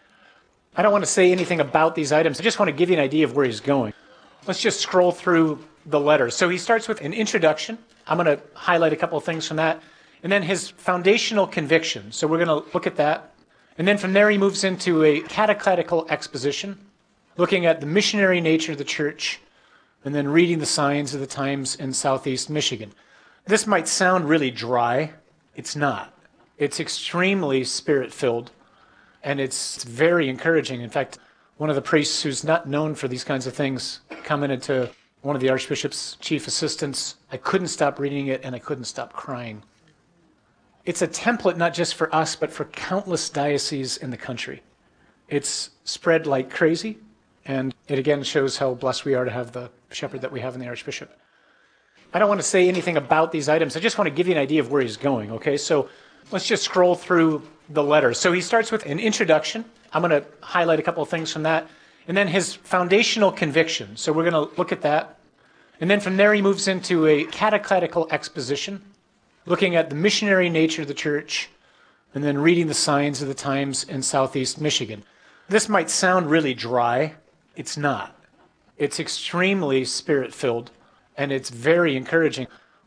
I don't want to say anything about these items. I just want to give you an idea of where he's going. Let's just scroll through the letter. So he starts with an introduction. I'm going to highlight a couple of things from that. And then his foundational conviction. So we're going to look at that. And then from there he moves into a catechetical exposition, looking at the missionary nature of the church, and then reading the signs of the times in Southeast Michigan. This might sound really dry. It's not. It's extremely spirit-filled, and it's very encouraging. In fact, one of the priests who's not known for these kinds of things commented to one of the Archbishop's chief assistants, I couldn't stop reading it, and I couldn't stop crying. It's a template not just for us, but for countless dioceses in the country. It's spread like crazy, and it again shows how blessed we are to have the shepherd that we have in the Archbishop. I don't want to say anything about these items. I just want to give you an idea of where he's going, okay? So let's just scroll through the letter. So he starts with an introduction. I'm going to highlight a couple of things from that. And then his foundational conviction. So we're going to look at that. And then from there he moves into a catechetical exposition, looking at the missionary nature of the church, and then reading the signs of the times in Southeast Michigan. This might sound really dry. It's not. It's extremely spirit-filled, and it's very encouraging.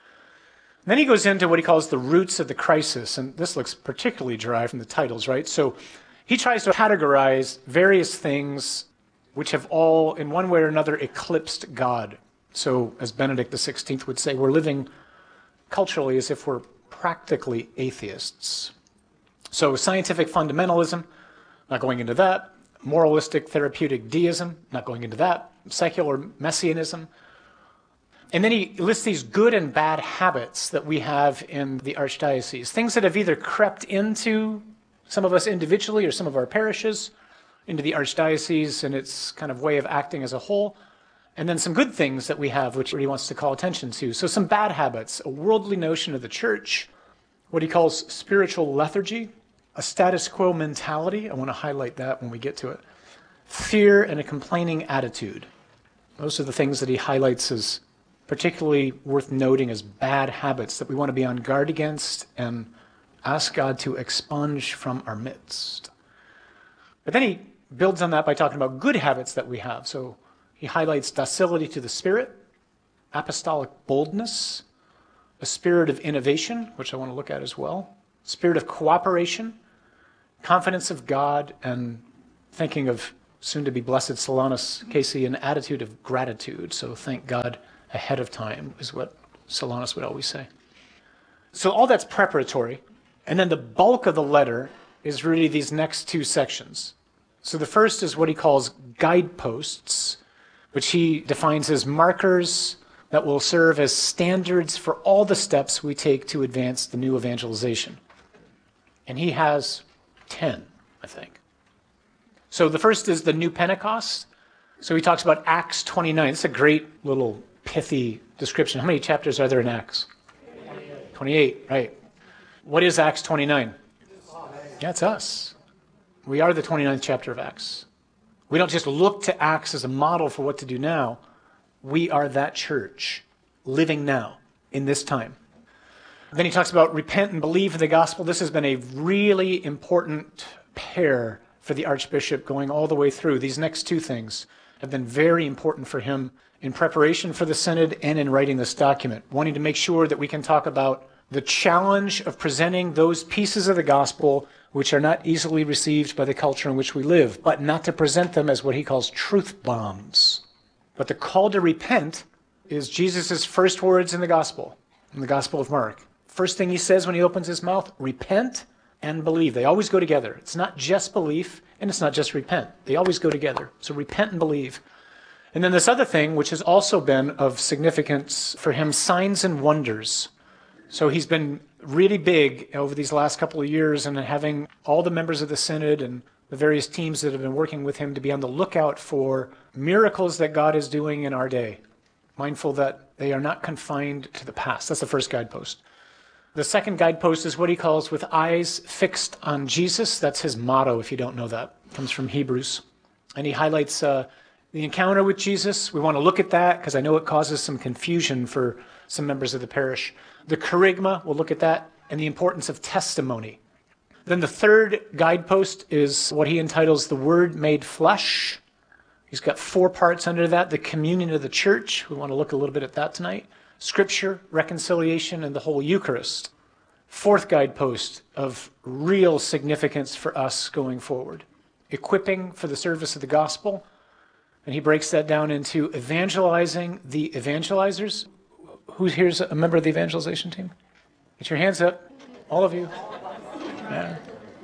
Then he goes into what he calls the roots of the crisis, and this looks particularly dry from the titles, right? So he tries to categorize various things which have all, in one way or another, eclipsed God. So, as Benedict XVI would say, we're living culturally as if we're practically atheists. So, scientific fundamentalism, not going into that. Moralistic therapeutic deism, not going into that. Secular messianism. And then he lists these good and bad habits that we have in the Archdiocese. Things that have either crept into some of us individually or some of our parishes, into the Archdiocese and its kind of way of acting as a whole. And then some good things that we have, which he wants to call attention to. So some bad habits, a worldly notion of the church, what he calls spiritual lethargy, a status quo mentality. I want to highlight that when we get to it. Fear and a complaining attitude. Those are the things that he highlights as particularly worth noting as bad habits that we want to be on guard against and Ask God to expunge from our midst. But then he builds on that by talking about good habits that we have. So he highlights docility to the Spirit, apostolic boldness, a spirit of innovation, which I want to look at as well, spirit of cooperation, confidence of God, and thinking of soon-to-be blessed Solanus Casey, an attitude of gratitude. So thank God ahead of time is what Solanus would always say. So all that's preparatory. And then the bulk of the letter is really these next two sections. So the first is what he calls guideposts, which he defines as markers that will serve as standards for all the steps we take to advance the new evangelization. And he has 10, I think. So the first is the new Pentecost. So he talks about Acts 29. It's a great little pithy description. How many chapters are there in Acts? 28, right. What is Acts 29? Yeah, it's us. We are the 29th chapter of Acts. We don't just look to Acts as a model for what to do now. We are that church living now in this time. Then he talks about repent and believe in the gospel. This has been a really important pair for the Archbishop going all the way through. These next two things have been very important for him in preparation for the Synod and in writing this document, wanting to make sure that we can talk about the challenge of presenting those pieces of the gospel which are not easily received by the culture in which we live, but not to present them as what he calls truth bombs. But the call to repent is Jesus' first words in the gospel of Mark. First thing he says when he opens his mouth, repent and believe. They always go together. It's not just belief, and it's not just repent. They always go together. So repent and believe. And then this other thing, which has also been of significance for him, signs and wonders. So he's been really big over these last couple of years and having all the members of the Synod and the various teams that have been working with him to be on the lookout for miracles that God is doing in our day, mindful that they are not confined to the past. That's the first guidepost. The second guidepost is what he calls with eyes fixed on Jesus. That's his motto, if you don't know that. It comes from Hebrews. And he highlights the encounter with Jesus. We want to look at that because I know it causes some confusion for some members of the parish. The kerygma, we'll look at that, and the importance of testimony. Then the third guidepost is what he entitles the Word Made Flesh. He's got 4 parts under that. The communion of the church. We want to look a little bit at that tonight. Scripture, reconciliation, and the whole Eucharist. Fourth guidepost of real significance for us going forward. Equipping for the service of the gospel. And he breaks that down into evangelizing the evangelizers. Who's here's a member of the evangelization team? Get your hands up. All of you. Yeah.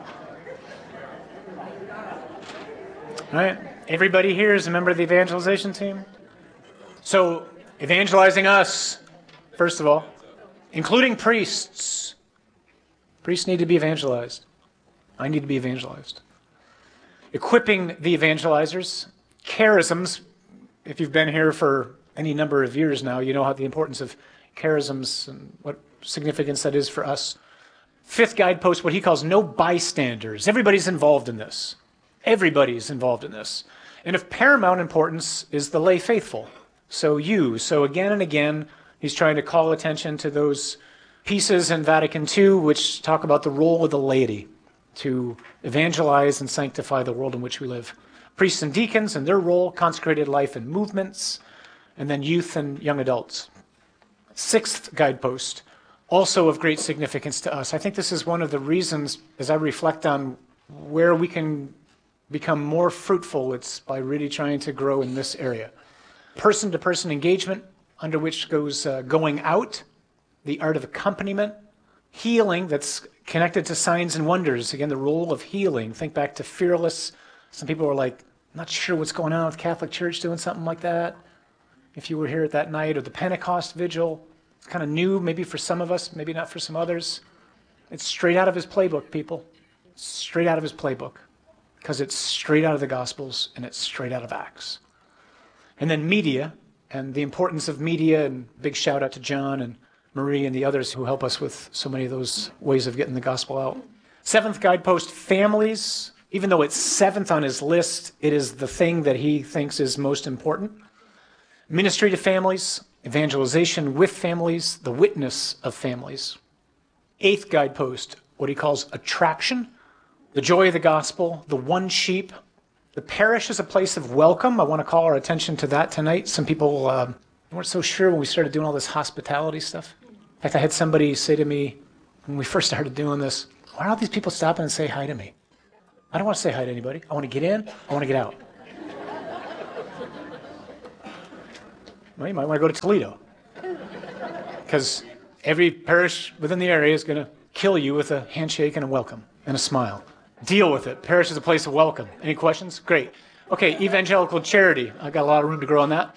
All right. Everybody here is a member of the evangelization team. So, evangelizing us, first of all, including priests. Priests need to be evangelized. I need to be evangelized. Equipping the evangelizers. Charisms. If you've been here for any number of years now, you know how the importance of charisms and what significance that is for us. Fifth guidepost, what he calls no bystanders. Everybody's involved in this. Everybody's involved in this. And of paramount importance is the lay faithful. So again and again, he's trying to call attention to those pieces in Vatican II which talk about the role of the laity to evangelize and sanctify the world in which we live. Priests and deacons and their role, consecrated life and movements, and then youth and young adults. Sixth guidepost, also of great significance to us. I think this is one of the reasons, as I reflect on where we can become more fruitful, it's by really trying to grow in this area. Person-to-person engagement, under which goes going out, the art of accompaniment, healing that's connected to signs and wonders. Again, the role of healing. Think back to Fearless. Some people were like, not sure what's going on with Catholic Church doing something like that. If you were here at that night, or the Pentecost Vigil, it's kind of new, maybe for some of us, maybe not for some others. It's straight out of his playbook, people. Straight out of his playbook. Because it's straight out of the Gospels, and it's straight out of Acts. And then media, and the importance of media, and big shout out to John and Marie and the others who help us with so many of those ways of getting the gospel out. Seventh guidepost, families. Even though it's seventh on his list, it is the thing that he thinks is most important. Ministry to families, evangelization with families, the witness of families. Eighth guidepost, what he calls attraction, the joy of the gospel, the one sheep. The parish is a place of welcome. I want to call our attention to that tonight. Some people weren't so sure when we started doing all this hospitality stuff. In fact, I had somebody say to me when we first started doing this, why are all these people stopping and say hi to me? I don't want to say hi to anybody. I want to get in. I want to get out. Well, you might want to go to Toledo, because every parish within the area is going to kill you with a handshake and a welcome and a smile. Deal with it. Parish is a place of welcome. Any questions? Great. Okay, evangelical charity. I got a lot of room to grow on that.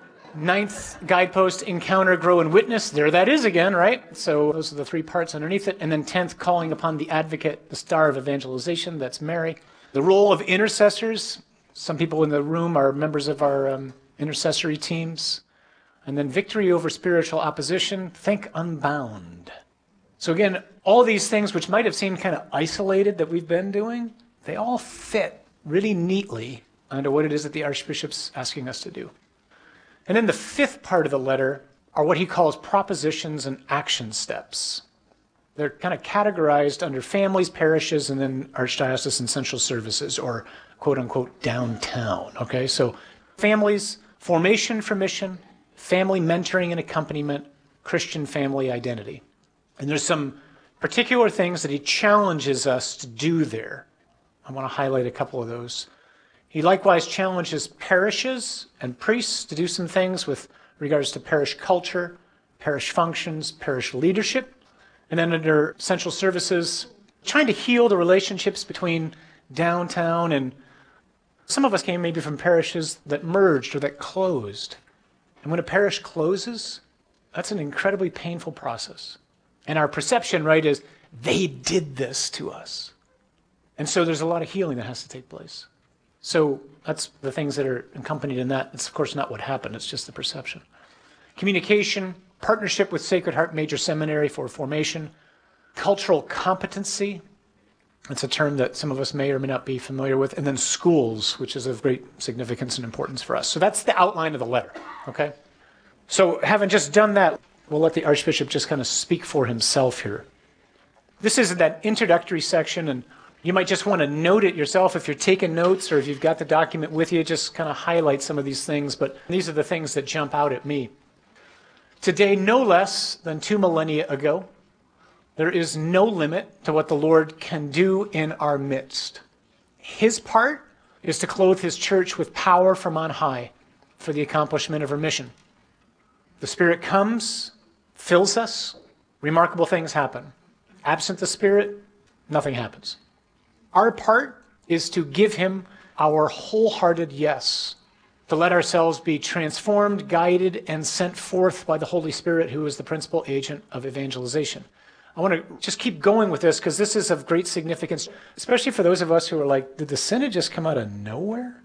9th guidepost, encounter, grow, and witness. There that is again, right? So those are the 3 parts underneath it. And then 10th, calling upon the advocate, the star of evangelization. That's Mary. The role of intercessors. Some people in the room are members of our intercessory teams. And then victory over spiritual opposition. Think Unbound. So again, all these things which might have seemed kind of isolated that we've been doing, they all fit really neatly under what it is that the Archbishop's asking us to do. And then the 5th part of the letter are what he calls propositions and action steps. They're kind of categorized under families, parishes, and then archdiocesan central services, or quote-unquote downtown. Okay, so families, formation for mission, family mentoring and accompaniment, Christian family identity. And there's some particular things that he challenges us to do there. I want to highlight a couple of those. He likewise challenges parishes and priests to do some things with regards to parish culture, parish functions, parish leadership. And then under central services, trying to heal the relationships between downtown and some of us came maybe from parishes that merged or that closed. And when a parish closes, that's an incredibly painful process. And our perception, right, is they did this to us. And so there's a lot of healing that has to take place. So that's the things that are accompanied in that. It's, of course, not what happened. It's just the perception. Communication, partnership with Sacred Heart Major Seminary for formation, cultural competency. It's a term that some of us may or may not be familiar with. And then schools, which is of great significance and importance for us. So that's the outline of the letter, okay? So having just done that, we'll let the Archbishop just kind of speak for himself here. This is that introductory section, and you might just want to note it yourself if you're taking notes or if you've got the document with you, just kind of highlight some of these things, but these are the things that jump out at me. Today, no less than 2 millennia ago, there is no limit to what the Lord can do in our midst. His part is to clothe his church with power from on high for the accomplishment of her mission. The Spirit comes, fills us, remarkable things happen. Absent the Spirit, nothing happens. Our part is to give him our wholehearted yes, to let ourselves be transformed, guided, and sent forth by the Holy Spirit, who is the principal agent of evangelization. I want to just keep going with this because this is of great significance, especially for those of us who are like, did the synod just come out of nowhere?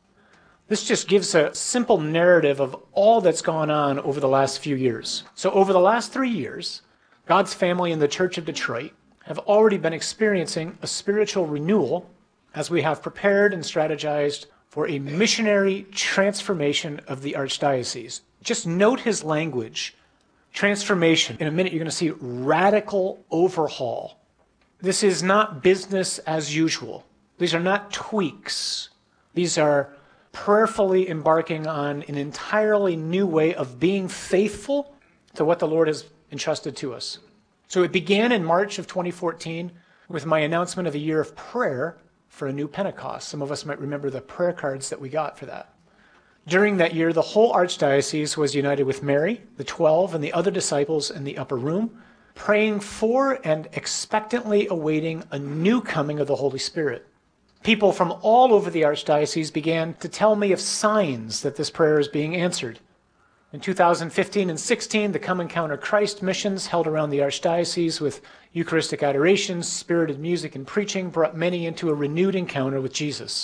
This just gives a simple narrative of all that's gone on over the last few years. So over the last 3 years, God's family in the Church of Detroit have already been experiencing a spiritual renewal as we have prepared and strategized for a missionary transformation of the Archdiocese. Just note his language. Transformation. In a minute, you're going to see radical overhaul. This is not business as usual. These are not tweaks. These are prayerfully embarking on an entirely new way of being faithful to what the Lord has entrusted to us. So it began in March of 2014 with my announcement of a year of prayer for a new Pentecost. Some of us might remember the prayer cards that we got for that. During that year, the whole Archdiocese was united with Mary, the 12, and the other disciples in the upper room, praying for and expectantly awaiting a new coming of the Holy Spirit. People from all over the Archdiocese began to tell me of signs that this prayer is being answered. In 2015 and 16, the Come Encounter Christ missions held around the Archdiocese with Eucharistic adorations, spirited music, and preaching brought many into a renewed encounter with Jesus.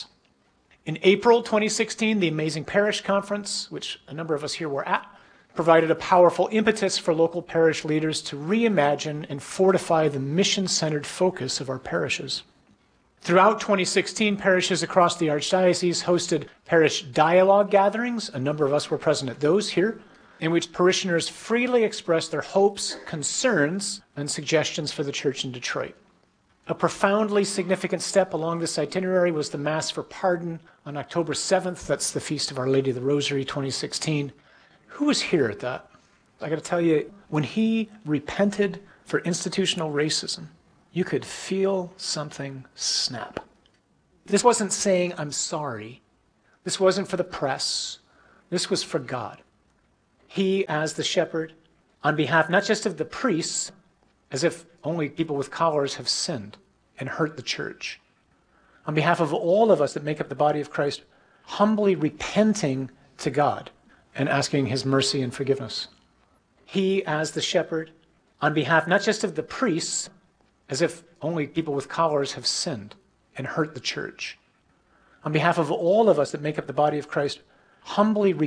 In April 2016, the Amazing Parish Conference, which a number of us here were at, provided a powerful impetus for local parish leaders to reimagine and fortify the mission-centered focus of our parishes. Throughout 2016, parishes across the Archdiocese hosted parish dialogue gatherings. A number of us were present at those here, in which parishioners freely expressed their hopes, concerns, and suggestions for the church in Detroit. A profoundly significant step along this itinerary was the Mass for Pardon on October 7th. That's the Feast of Our Lady of the Rosary 2016. Who was here at that? I got to tell you, when he repented for institutional racism, you could feel something snap. This wasn't saying, I'm sorry. This wasn't for the press. This was for God. He, as the shepherd, on behalf not just of the priests, as if only people with collars have sinned and hurt the church, on behalf of all of us that make up the body of Christ, humbly repenting to God and asking his mercy and forgiveness. He, as the shepherd, on behalf not just of the priests, as if only people with collars have sinned and hurt the church, on behalf of all of us that make up the body of Christ, humbly